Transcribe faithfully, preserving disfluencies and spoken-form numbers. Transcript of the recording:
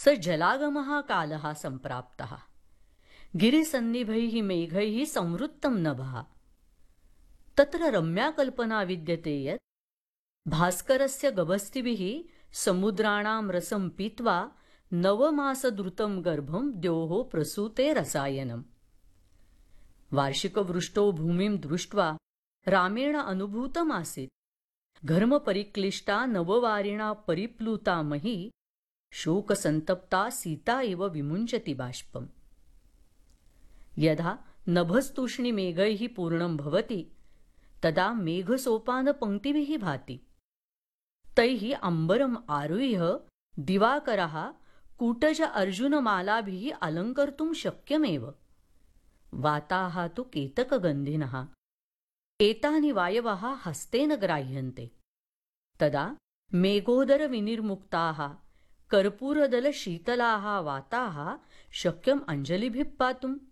स जलागमः कालः सम्प्राप्तः गिरिसन्निभैः मेघैः संवृत्तं नभः। तत्र रम्या कल्पना विद्यते यत् भास्करस्य गभस्तिभिः समुद्राणां रसं पीत्वा नवमासद्रुतं गर्भं द्योः प्रसूते रसायनम्। वार्षिकवृष्टो भूमिं दृष्ट्वा रामेण अनुभूतमासीत् घर्मपरिक्लिष्टा नववारिणा परिप्लुता मही शोकसन्तप्ता सीता इव विमुञ्चति बाष्पम्। यदा नभस्तूष्णीमेघैः पूर्णं भवति तदा मेघसोपानपङ्क्तिभिः भाति। तैः अम्बरम् आरुह्य दिवाकरः कूटज अर्जुनमालाभिः अलङ्कर्तुं शक्यमेव। वाताः तु केतकगन्धिनः। एतानि वायवः हस्तेन ग्राह्यन्ते। तदा मेघोदरविनिर्मुक्ताः कर्पूरदलशीतलाः वाताः शक्यम् अञ्जलिभिः पातुम्।